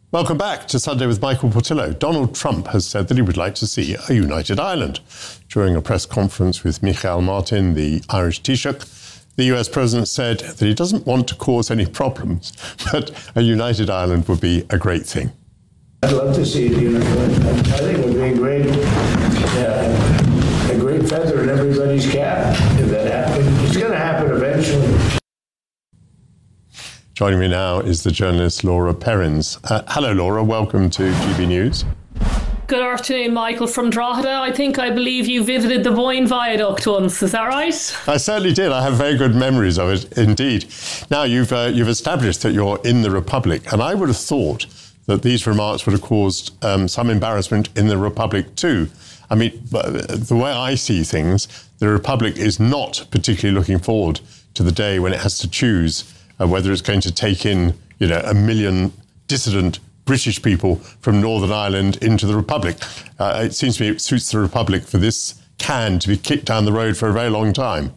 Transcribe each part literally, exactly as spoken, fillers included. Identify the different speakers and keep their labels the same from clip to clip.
Speaker 1: Welcome back to Sunday with Michael Portillo. Donald Trump has said that he would like to see a united Ireland. During a press conference with Micheál Martin, the Irish Taoiseach, the U S president said that he doesn't want to cause any problems, but a united Ireland would be a great thing.
Speaker 2: I'd love to see it united. I think it would be a great, uh, a great feather in everybody's cap if that happened. It's going to happen eventually.
Speaker 1: Joining me now is the journalist Laura Perrins. Uh, hello, Laura. Welcome to G B News.
Speaker 3: Good afternoon, Michael from Drogheda. I think, I believe you visited the Boyne Viaduct once. Is that right?
Speaker 1: I certainly did. I have very good memories of it, indeed. Now, you've uh, you've established that you're in the Republic, and I would have thought that these remarks would have caused um, some embarrassment in the Republic too. I mean, the way I see things, the Republic is not particularly looking forward to the day when it has to choose Uh, whether it's going to take in, you know, a million dissident British people from Northern Ireland into the Republic. Uh, it seems to me it suits the Republic for this can to be kicked down the road for a very long time.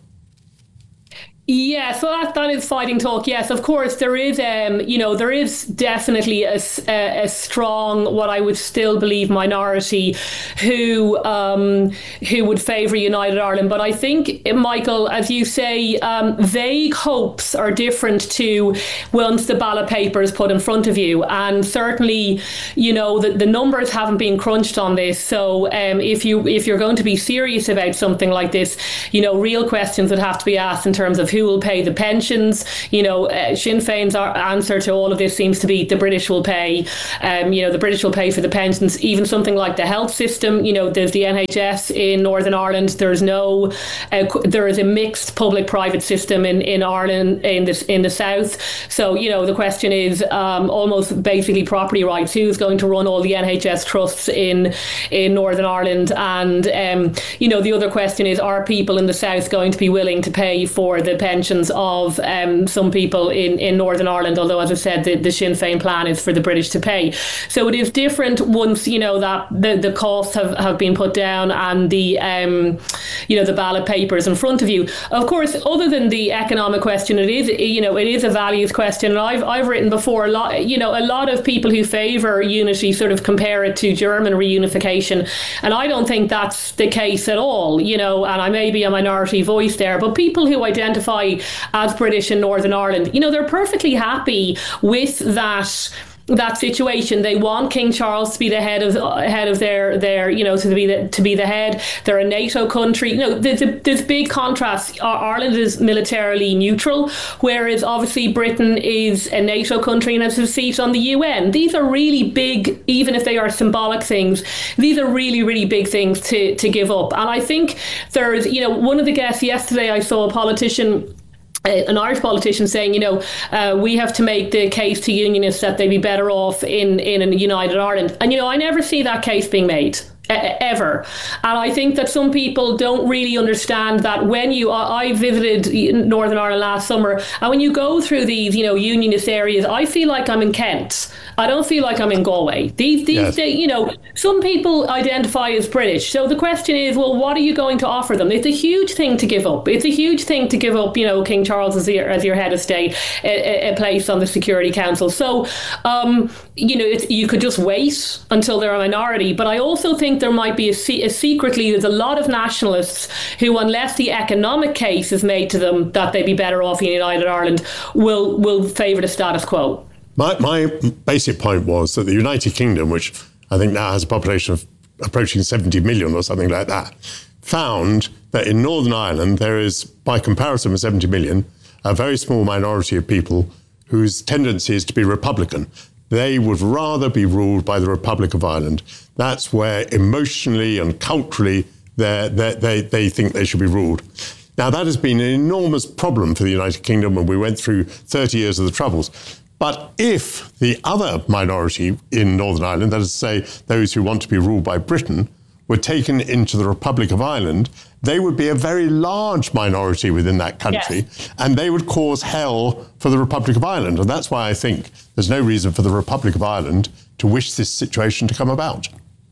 Speaker 3: Yeah, so that, that is fighting talk. Yes, of course, there is, um, you know, there is definitely a, a, a strong, what I would still believe, minority who um, who would favour United Ireland. But I think, Michael, as you say, um, vague hopes are different to once the ballot paper is put in front of you. And certainly, you know, the, the numbers haven't been crunched on this. So um, if you if you're going to be serious about something like this, you know, real questions would have to be asked in terms of who will pay the pensions. You know, uh, Sinn Féin's answer to all of this seems to be the British will pay. Um, you know, the British will pay for the pensions. Even something like the health system. You know, there's the N H S in Northern Ireland. There's no, uh, there is a mixed public-private system in, in Ireland in this in the south. So you know, the question is um, almost basically property rights. Who's going to run all the N H S trusts in in Northern Ireland? And um, you know, the other question is, are people in the south going to be willing to pay for the pensions of um, some people in, in Northern Ireland, although, as I said, the, the Sinn Féin plan is for the British to pay. So it is different once, you know, that the, the costs have, have been put down and the, um, you know, the ballot papers in front of you. Of course, other than the economic question, it is, you know, it is a values question. And I've, I've written before, a lot, you know, a lot of people who favour unity sort of compare it to German reunification. And I don't think that's the case at all, you know, and I may be a minority voice there, but people who identify as British in Northern Ireland, you know, they're perfectly happy with that that situation. They want King Charles to be the head of head of their their you know to be the to be the head. They're a NATO country. You know, there's a, there's big contrasts. Ireland is militarily neutral, whereas obviously Britain is a NATO country and has a seat on the U N. These are really big, even if they are symbolic things. These are really really big things to to give up. And I think there's, you know, one of the guests yesterday, I saw a politician, an Irish politician, saying, you know, uh, we have to make the case to unionists that they'd be better off in, in a united Ireland. And, you know, I never see that case being made. Ever. And I think that some people don't really understand that when you, I visited Northern Ireland last summer, and when you go through these, you know, unionist areas, I feel like I'm in Kent. I don't feel like I'm in Galway. These, these, yes. they, you know, some people identify as British. So the question is, well, what are you going to offer them? It's a huge thing to give up. It's a huge thing to give up, you know, King Charles as your, as your head of state, a, a place on the Security Council. So, um, you know, it's, you could just wait until they're a minority. But I also think there might be a, a secretly, there's a lot of nationalists who, unless the economic case is made to them that they'd be better off in United Ireland, will will favour the status quo.
Speaker 1: My, my basic point was that the United Kingdom, which I think now has a population of approaching seventy million or something like that, found that in Northern Ireland there is, by comparison with seventy million, a very small minority of people whose tendency is to be Republican. They would rather be ruled by the Republic of Ireland. That's where emotionally and culturally they're, they're, they they think they should be ruled. Now, that has been an enormous problem for the United Kingdom when we went through thirty years of the Troubles. But if the other minority in Northern Ireland, that is to say, those who want to be ruled by Britain, were taken into the Republic of Ireland, they would be a very large minority within that country, yes. and they would cause hell for the Republic of Ireland. And that's why I think there's no reason for the Republic of Ireland to wish this situation to come about.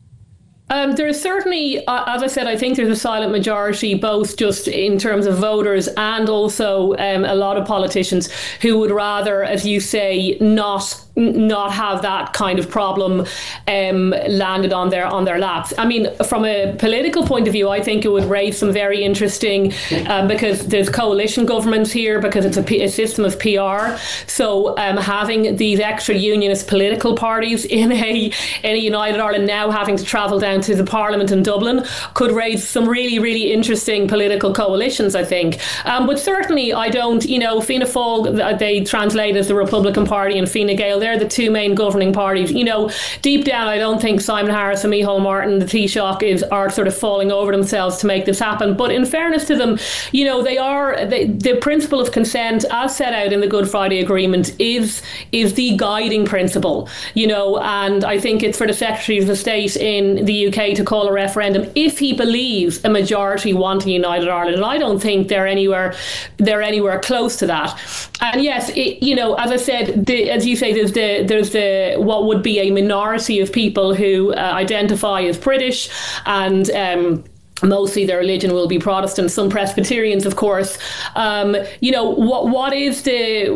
Speaker 3: Um, there is certainly, uh, as I said, I think there's a silent majority, both just in terms of voters and also um, a lot of politicians who would rather, as you say, not not have that kind of problem um, landed on their on their laps. I mean, from a political point of view, I think it would raise some very interesting um, because there's coalition governments here because it's a, P- a system of P R. So um, having these extra unionist political parties in a in a United Ireland now having to travel down to the Parliament in Dublin could raise some really really interesting political coalitions, I think. Um, but certainly, I don't. You know, Fianna Fáil, they translate as the Republican Party, and Fine Gael, they're the two main governing parties. You know, deep down, I don't think Simon Harris and Micheál Martin, the Taoiseach, is are sort of falling over themselves to make this happen. But in fairness to them, you know, they are they, the principle of consent, as set out in the Good Friday Agreement, is is the guiding principle. You know, and I think it's for the Secretary of State in the U K to call a referendum if he believes a majority want a united Ireland. And I don't think they're anywhere they're anywhere close to that. And yes, it, you know, as I said, the, as you say, there's the there's the what would be a minority of people who uh, identify as British, and um, mostly their religion will be Protestant, some Presbyterians, of course. Um, you know, what what is the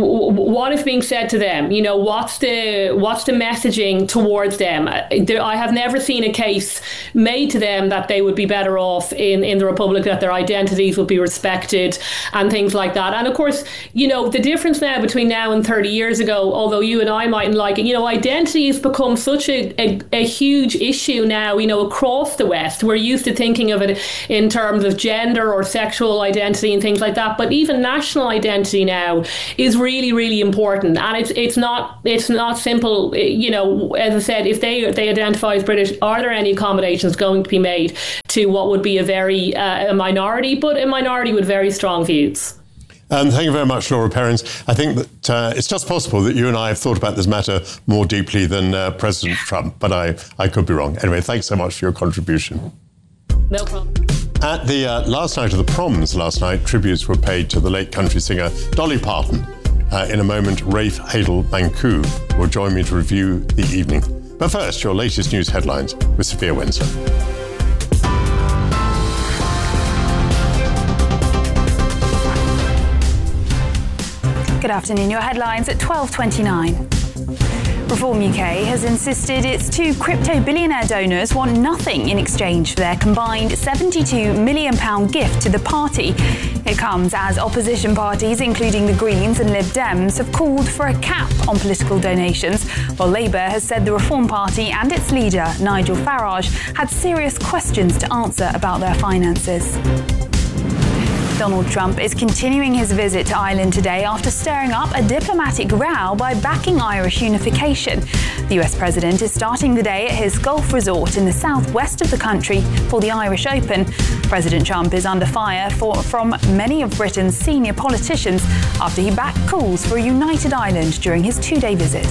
Speaker 3: what is being said to them? You know, what's the what's the messaging towards them? There, I have never seen a case made to them that they would be better off in, in the Republic, that their identities would be respected and things like that. And of course, you know, the difference now between now and thirty years ago, although you and I mightn't like it, you know, identity has become such a, a, a huge issue now, you know, across the West. We're used to thinking of it in terms of gender or sexual identity and things like that, but even national identity now is really really important, and it's it's not it's not simple. You know, as I said, if they they identify as British, are there any accommodations going to be made to what would be a very uh, a minority, but a minority with very strong views?
Speaker 1: Um, thank you very much, Laura Perrins. I think that uh, it's just possible that you and I have thought about this matter more deeply than uh, President Trump, but I, I could be wrong. Anyway, thanks so much for your contribution.
Speaker 3: No problem.
Speaker 1: At the uh, last night of the proms last night, tributes were paid to the late country singer Dolly Parton. Uh, in a moment, Rafe Hadel-Mancoux will join me to review the evening. But first, your latest news headlines with Sophia Windsor.
Speaker 4: Good afternoon. Your headlines at twelve twenty-nine. Reform U K has insisted its two crypto billionaire donors want nothing in exchange for their combined seventy-two million pounds gift to the party. It comes as opposition parties, including the Greens and Lib Dems, have called for a cap on political donations, while Labour has said the Reform Party and its leader, Nigel Farage, had serious questions to answer about their finances. Donald Trump is continuing his visit to Ireland today after stirring up a diplomatic row by backing Irish unification. The U S president is starting the day at his golf resort in the southwest of the country for the Irish Open. President Trump is under fire for, from many of Britain's senior politicians after he backed calls for a united Ireland during his two-day visit.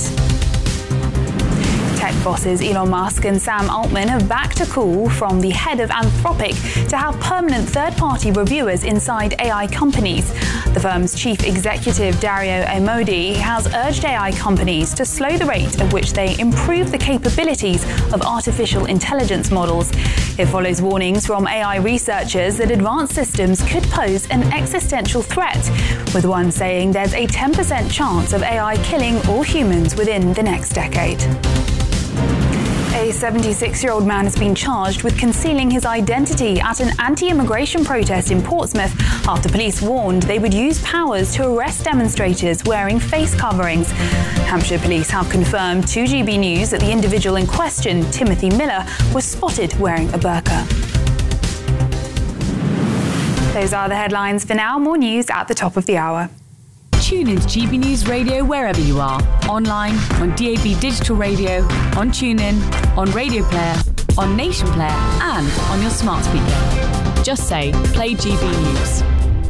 Speaker 4: Tech bosses Elon Musk and Sam Altman have backed a call from the head of Anthropic to have permanent third-party reviewers inside A I companies. The firm's chief executive, Dario Amodei, has urged A I companies to slow the rate at which they improve the capabilities of artificial intelligence models. It follows warnings from A I researchers that advanced systems could pose an existential threat, with one saying there's a ten percent chance of A I killing all humans within the next decade. A seventy-six-year-old man has been charged with concealing his identity at an anti-immigration protest in Portsmouth after police warned they would use powers to arrest demonstrators wearing face coverings. Hampshire police have confirmed to G B News that the individual in question, Timothy Miller, was spotted wearing a burqa. Those are the headlines for now. More news at the top of the hour.
Speaker 5: Tune in to G B News Radio wherever you are. Online, on D A B Digital Radio, on TuneIn, on Radio Player, on Nation Player, and on your smart speaker. Just say, play G B News.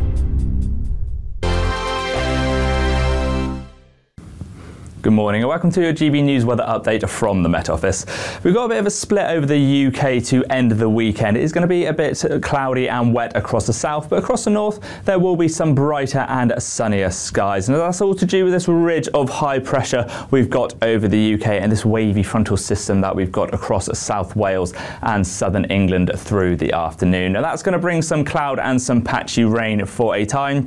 Speaker 6: Good morning and welcome to your G B News weather update from the Met Office. We've got a bit of a split over the U K to end the weekend. It is going to be a bit cloudy and wet across the south, but across the north there will be some brighter and sunnier skies. And that's all to do with this ridge of high pressure we've got over the U K and this wavy frontal system that we've got across South Wales and southern England through the afternoon. Now that's going to bring some cloud and some patchy rain for a time.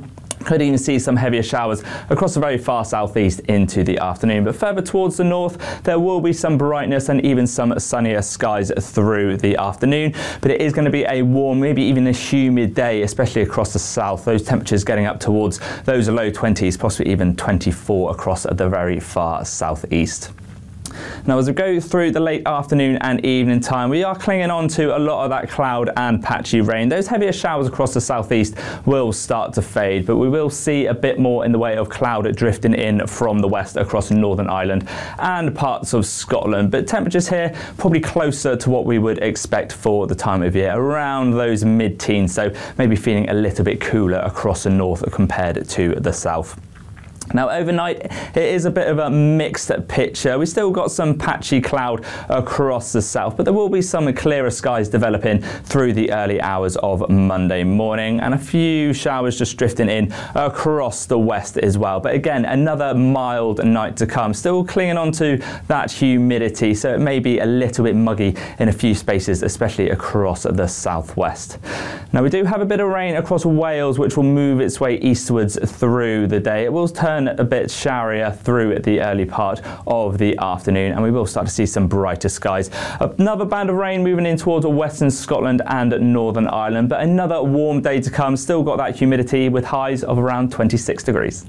Speaker 6: Could even see some heavier showers across the very far southeast into the afternoon. But further towards the north, there will be some brightness and even some sunnier skies through the afternoon. But it is going to be a warm, maybe even a humid day, especially across the south. Those temperatures getting up towards those low twenties, possibly even twenty-four across the very far southeast. Now, as we go through the late afternoon and evening time, we are clinging on to a lot of that cloud and patchy rain. Those heavier showers across the southeast will start to fade, but we will see a bit more in the way of cloud drifting in from the west across Northern Ireland and parts of Scotland. But temperatures here probably closer to what we would expect for the time of year, around those mid-teens, so maybe feeling a little bit cooler across the north compared to the south. Now, overnight, it is a bit of a mixed picture. We've still got some patchy cloud across the south, but there will be some clearer skies developing through the early hours of Monday morning, and a few showers just drifting in across the west as well. But again, another mild night to come. Still clinging on to that humidity, so it may be a little bit muggy in a few spaces, especially across the southwest. Now, we do have a bit of rain across Wales, which will move its way eastwards through the day. It will turn a bit showerier through the early part of the afternoon, and we will start to see some brighter skies. Another band of rain moving in towards western Scotland and Northern Ireland, but another warm day to come. Still got that humidity with highs of around twenty-six degrees.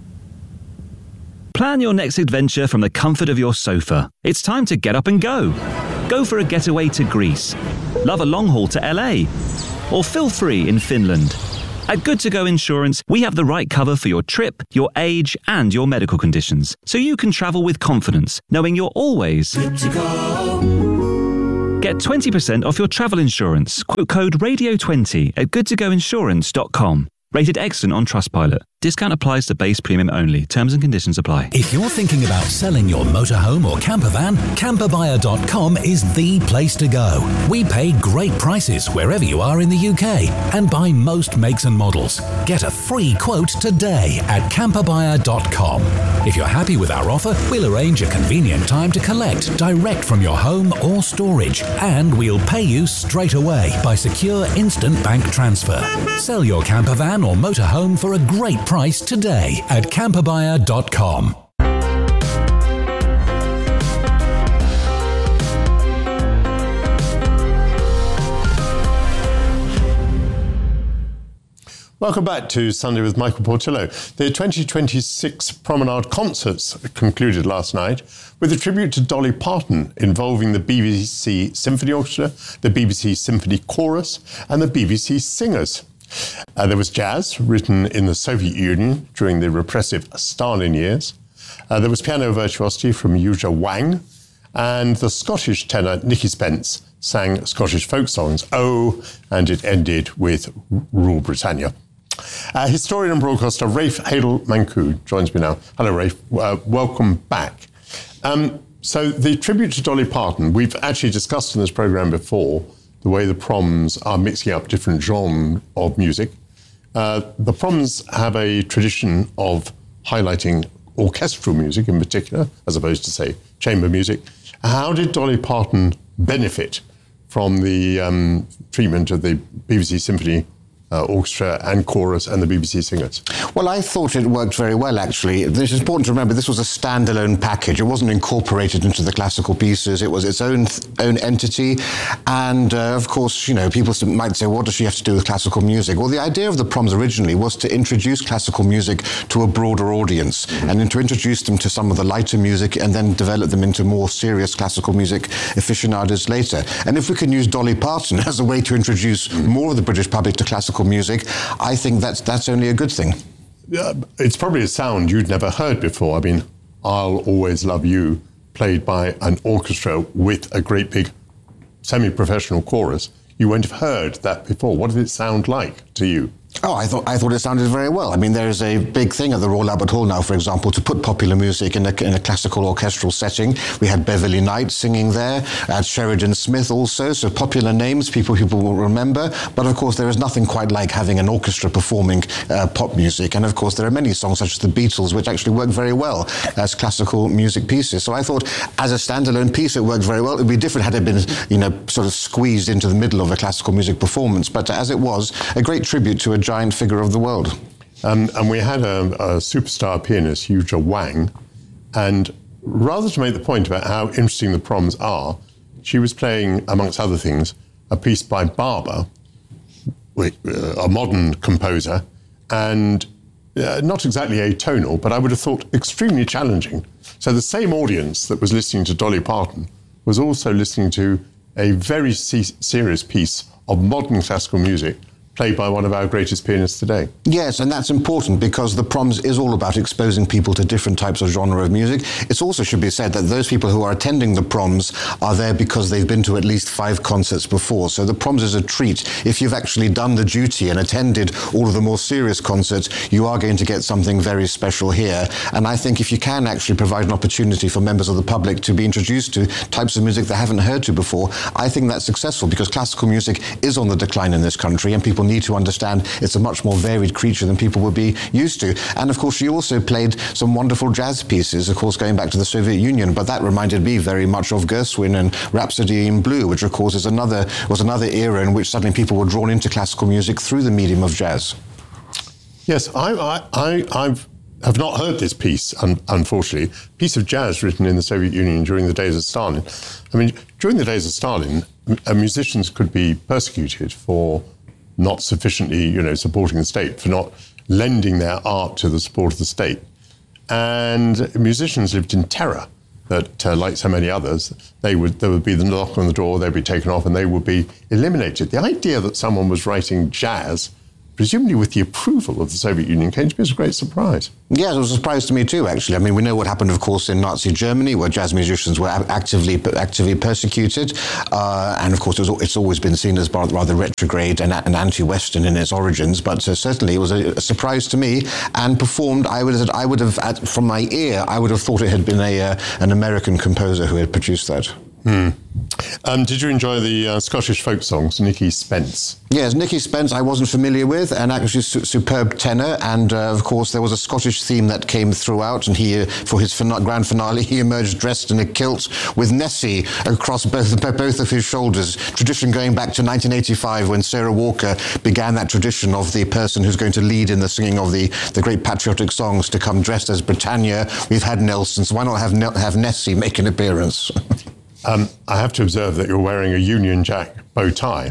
Speaker 7: Plan your next adventure from the comfort of your sofa. It's time to get up and go. Go for a getaway to Greece. Love a long haul to L A. Or feel free in Finland. At Good To Go Insurance, we have the right cover for your trip, your age, and your medical conditions, so you can travel with confidence, knowing you're always good to go. Get twenty percent off your travel insurance. Quote code radio twenty at good to go insurance dot com. Rated excellent on Trustpilot. Discount applies to base premium only. Terms and conditions apply.
Speaker 8: If you're thinking about selling your motorhome or camper van, camper buyer dot com is the place to go. We pay great prices wherever you are in the U K and buy most makes and models. Get a free quote today at camper buyer dot com. If you're happy with our offer, we'll arrange a convenient time to collect direct from your home or storage, and we'll pay you straight away by secure instant bank transfer. Sell your camper van or motorhome for a great price today at camper buyer dot com.
Speaker 1: Welcome back to Sunday with Michael Portillo. The twenty twenty-six Promenade concerts concluded last night with a tribute to Dolly Parton involving the B B C Symphony Orchestra, the B B C Symphony Chorus and the B B C Singers. Uh, there was jazz written in the Soviet Union during the repressive Stalin years. Uh, there was piano virtuosity from Yuja Wang, and the Scottish tenor Nicky Spence sang Scottish folk songs. Oh, and it ended with Rule Britannia. Uh, historian and broadcaster Rafe Hadel-Mancoud joins me now. Hello, Rafe. Uh, welcome back. Um, so the tribute to Dolly Parton, we've actually discussed in this programme before the way the Proms are mixing up different genres of music. Uh, the Proms have a tradition of highlighting orchestral music in particular, as opposed to, say, chamber music. How did Dolly Parton benefit from the um, treatment of the B B C Symphony Uh, orchestra and chorus and the B B C Singers?
Speaker 9: Well, I thought it worked very well, actually. It's important to remember this was a standalone package. It wasn't incorporated into the classical pieces. It was its own own entity. And, uh, of course, you know, people might say, what does she have to do with classical music? Well, the idea of the Proms originally was to introduce classical music to a broader audience and then to introduce them to some of the lighter music and then develop them into more serious classical music aficionados later. And if we can use Dolly Parton as a way to introduce more of the British public to classical music, I think that's that's only a good thing.
Speaker 1: Yeah, it's probably a sound you'd never heard before. I mean, I'll Always Love You, played by an orchestra with a great big semi-professional chorus. You won't have heard that before. What did it sound like to you?
Speaker 9: Oh, I thought I thought it sounded very well. I mean, there is a big thing at the Royal Albert Hall now, for example, to put popular music in a, in a classical orchestral setting. We had Beverly Knight singing there, had Sheridan Smith also, so popular names, people people will remember. But of course, there is nothing quite like having an orchestra performing uh, pop music. And of course, there are many songs such as the Beatles, which actually work very well as classical music pieces. So I thought, as a standalone piece, it worked very well. It would be different had it been, you know, sort of squeezed into the middle of a classical music performance. But as it was, a great tribute to a giant figure of the world.
Speaker 1: Um, and we had a, a superstar pianist, Yuzha Wang, and rather to make the point about how interesting the proms are, she was playing, amongst other things, a piece by Barber, a modern composer, and uh, not exactly atonal, but I would have thought extremely challenging. So the same audience that was listening to Dolly Parton was also listening to a very se- serious piece of modern classical music played by one of our greatest pianists today.
Speaker 9: Yes, and that's important because the proms is all about exposing people to different types of genre of music. It also should be said that those people who are attending the proms are there because they've been to at least five concerts before. So the proms is a treat. If you've actually done the duty and attended all of the more serious concerts, you are going to get something very special here. And I think if you can actually provide an opportunity for members of the public to be introduced to types of music they haven't heard to before, I think that's successful because classical music is on the decline in this country and people need to understand it's a much more varied creature than people would be used to. And of course, she also played some wonderful jazz pieces, of course, going back to the Soviet Union, but that reminded me very much of Gershwin and Rhapsody in Blue, which of course is another, was another era in which suddenly people were drawn into classical music through the medium of jazz.
Speaker 1: Yes, I, I, I, I've have not heard this piece, un- unfortunately, piece of jazz written in the Soviet Union during the days of Stalin. I mean, during the days of Stalin, uh, musicians could be persecuted for not sufficiently, you know, supporting the state, for not lending their art to the support of the state. And musicians lived in terror that, uh, like so many others, they would there would be the knock on the door, they'd be taken off, and they would be eliminated. The idea that someone was writing jazz, presumably with the approval of the Soviet Union, came to me as a great surprise.
Speaker 9: Yes, it was a surprise to me too, actually. I mean, we know what happened, of course, in Nazi Germany, where jazz musicians were actively actively persecuted. Uh, and, of course, it was, it's always been seen as rather retrograde and, and anti-Western in its origins. But uh, certainly it was a, a surprise to me. And performed, I would have, I would have at, from my ear, I would have thought it had been a uh, an American composer who had produced that.
Speaker 1: Hmm. Um, did you enjoy the uh, Scottish folk songs, Nicky Spence?
Speaker 9: Yes, Nicky Spence I wasn't familiar with, and actually su- superb tenor, and uh, of course there was a Scottish theme that came throughout, and he, uh, for his fin- grand finale, he emerged dressed in a kilt with Nessie across both, both of his shoulders, tradition going back to nineteen eighty-five when Sarah Walker began that tradition of the person who's going to lead in the singing of the, the great patriotic songs to come dressed as Britannia. We've had Nelson, so why not have, ne- have Nessie make an appearance?
Speaker 1: Um, I have to observe that you're wearing a Union Jack bow tie.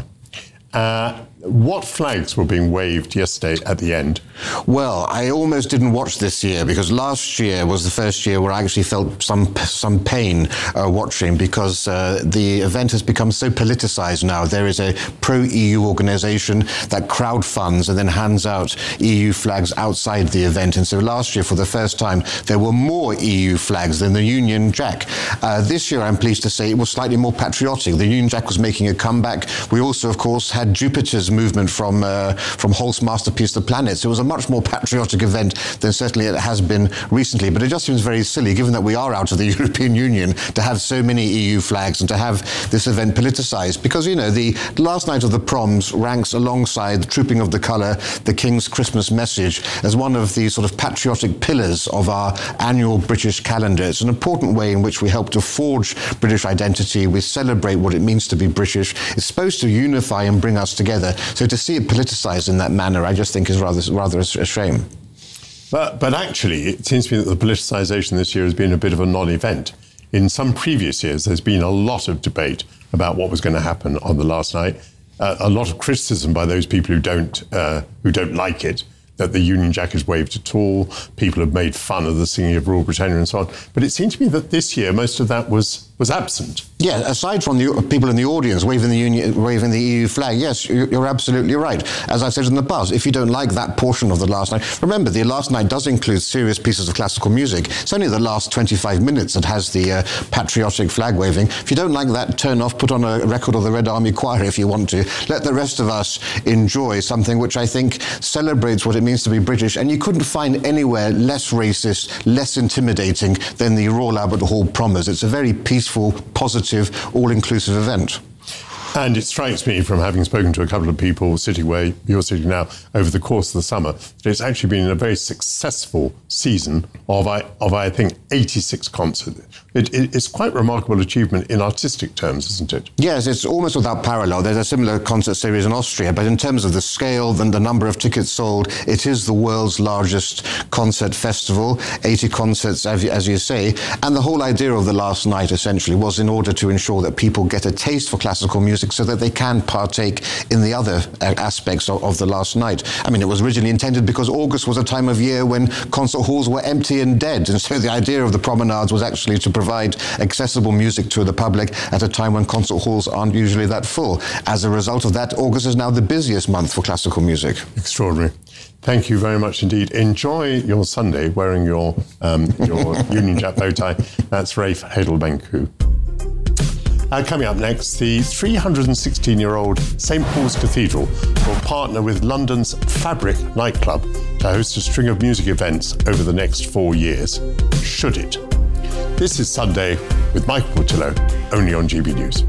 Speaker 1: Uh, what flags were being waved yesterday at the end?
Speaker 9: Well, I almost didn't watch this year because last year was the first year where I actually felt some some pain uh, watching because uh, the event has become so politicized now. There is a pro-E U organization that crowdfunds and then hands out E U flags outside the event. And so last year, for the first time, there were more E U flags than the Union Jack. Uh, this year, I'm pleased to say, it was slightly more patriotic. The Union Jack was making a comeback. We also, of course, had Jupiter's movement from uh, from Holst's masterpiece, The Planets. It was a much more patriotic event than certainly it has been recently. But it just seems very silly, given that we are out of the European Union, to have so many E U flags and to have this event politicized. Because, you know, the last night of the proms ranks alongside the Trooping of the Colour, the King's Christmas Message, as one of the sort of patriotic pillars of our annual British calendar. It's an important way in which we help to forge British identity. We celebrate what it means to be British. It's supposed to unify and bring us together. So to see it politicised in that manner, I just think is rather rather a shame.
Speaker 1: But, but actually, it seems to me that the politicisation this year has been a bit of a non-event. In some previous years, there's been a lot of debate about what was going to happen on the last night. Uh, a lot of criticism by those people who don't uh, who don't like it, that the Union Jack is waved at all. People have made fun of the singing of Rule Britannia and so on. But it seemed to me that this year, most of that was was absent.
Speaker 9: Yeah, aside from the people in the audience waving the Union, waving the E U flag, yes, you're absolutely right. As I've said in the past, if you don't like that portion of the last night, remember, the last night does include serious pieces of classical music. It's only the last twenty-five minutes that has the uh, patriotic flag waving. If you don't like that, turn off, put on a record of the Red Army Choir if you want to. Let the rest of us enjoy something which I think celebrates what it means to be British. And you couldn't find anywhere less racist, less intimidating than the Royal Albert Hall Prommers. It's a very peaceful, positive, all-inclusive event.
Speaker 1: And it strikes me from having spoken to a couple of people sitting where you're sitting now over the course of the summer, that it's actually been a very successful season of, I, of I think, eighty-six concerts. It, it, it's quite a remarkable achievement in artistic terms, isn't it?
Speaker 9: Yes, it's almost without parallel. There's a similar concert series in Austria, but in terms of the scale and the number of tickets sold, it is the world's largest concert festival, eighty concerts, as you, as you say. And the whole idea of the last night, essentially, was in order to ensure that people get a taste for classical music so that they can partake in the other aspects of, of the last night. I mean, it was originally intended because August was a time of year when concert halls were empty and dead, and so the idea of the promenades was actually to provide accessible music to the public at a time when concert halls aren't usually that full. As a result of that, August is now the busiest month for classical music.
Speaker 1: Extraordinary. Thank you very much indeed. Enjoy your Sunday wearing your um, your Union Jack bow tie. That's Rafe Heidelbanku. Uh, coming up next, the three hundred sixteen-year-old Saint Paul's Cathedral will partner with London's Fabric nightclub to host a string of music events over the next four years. Should it? This is Sunday with Michael Portillo, only on G B News.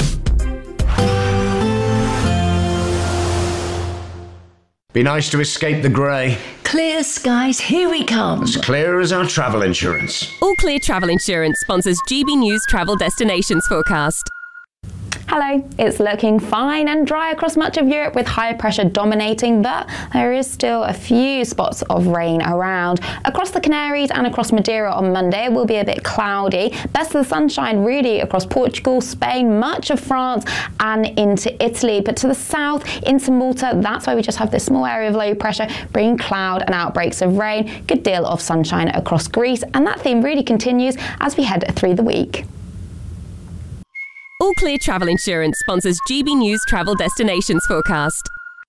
Speaker 2: Be nice to escape the grey.
Speaker 10: Clear skies, here we come.
Speaker 2: As clear as our travel insurance.
Speaker 11: All Clear Travel Insurance sponsors G B News Travel Destinations Forecast.
Speaker 12: Hello, it's looking fine and dry across much of Europe with high pressure dominating, but there is still a few spots of rain around. Across the Canaries and across Madeira on Monday, it will be a bit cloudy. Best of the sunshine really across Portugal, Spain, much of France and into Italy. But to the south, into Malta, that's why we just have this small area of low pressure, bringing cloud and outbreaks of rain. Good deal of sunshine across Greece, and that theme really continues as we head through the week.
Speaker 11: All Clear Travel Insurance sponsors G B News Travel Destinations Forecast.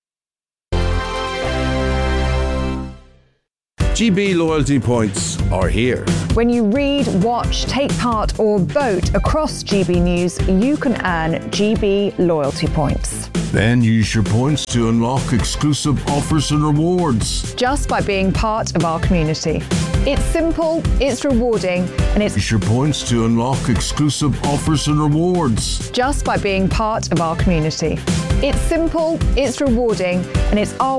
Speaker 13: G B loyalty points are here.
Speaker 14: When you read, watch, take part or vote across G B News, you can earn G B loyalty points.
Speaker 13: Then use your points to unlock exclusive offers and rewards.
Speaker 14: Just by being part of our community. It's simple, it's rewarding, and it's...
Speaker 13: Use your points to unlock exclusive offers and rewards.
Speaker 14: Just by being part of our community. It's simple, it's rewarding, and it's our